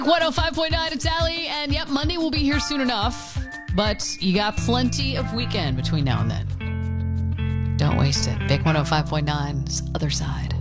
105.9, it's Allie, and yep, Monday will be here soon enough, but you got plenty of weekend between now and then. Don't waste it. Big 105.9's Other Side.